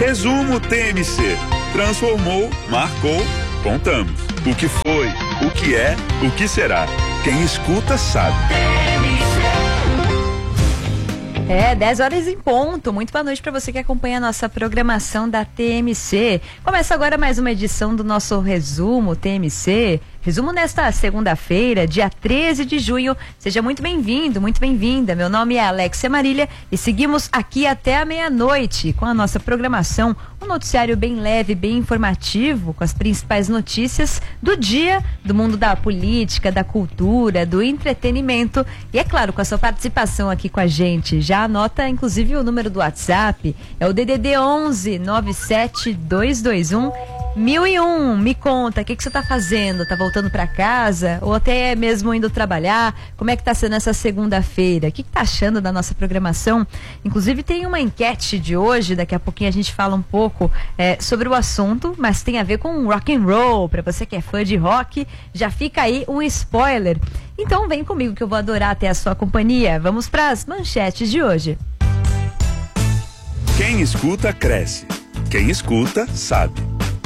Resumo TMC. Transformou, marcou, contamos. O que foi, o que é, o que será. Quem escuta sabe. 10 horas em ponto. Muito boa noite para você que acompanha a nossa programação da TMC. Começa agora mais uma edição do nosso Resumo TMC. Resumo nesta segunda-feira, dia 13 de junho. Seja muito bem-vindo, muito bem-vinda. Meu nome é Alexia Marília e seguimos aqui até a meia-noite com a nossa programação. Um noticiário bem leve, bem informativo, com as principais notícias do dia, do mundo da política, da cultura, do entretenimento. E é claro, com a sua participação aqui com a gente. Já anota, inclusive, o número do WhatsApp. É o DDD 11 97 221 1001. Me conta, o que você tá fazendo? Tá voltando para casa? Ou até mesmo indo trabalhar? Como é que tá sendo essa segunda-feira? O que tá achando da nossa programação? Inclusive tem uma enquete de hoje, daqui a pouquinho a gente fala um pouco sobre o assunto, mas tem a ver com rock and roll. Para você que é fã de rock, já fica aí um spoiler. Então vem comigo que eu vou adorar ter a sua companhia. Vamos para as manchetes de hoje. Quem escuta, cresce. Quem escuta, sabe.